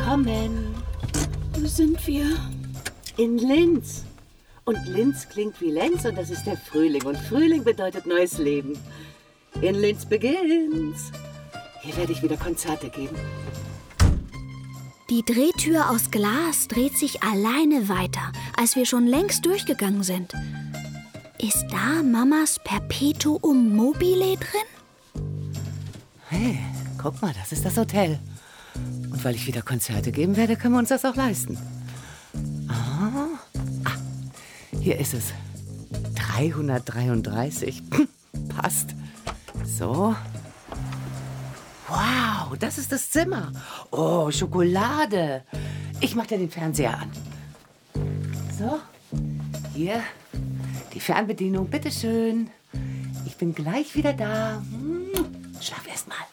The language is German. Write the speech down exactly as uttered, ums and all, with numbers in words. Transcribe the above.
Willkommen. Wo sind wir? In Linz. Und Linz klingt wie Lenz und das ist der Frühling. Und Frühling bedeutet neues Leben. In Linz beginnt's. Hier werde ich wieder Konzerte geben. Die Drehtür aus Glas dreht sich alleine weiter, als wir schon längst durchgegangen sind. Ist da Mamas Perpetuum mobile drin? Hey, guck mal, das ist das Hotel. Und weil ich wieder Konzerte geben werde, können wir uns das auch leisten. Ah, ah hier ist es. dreihundertdreiunddreißig. Passt. So. Wow, das ist das Zimmer. Oh, Schokolade. Ich mach dir den Fernseher an. So, hier die Fernbedienung, bitteschön. Ich bin gleich wieder da. Schlaf erst mal.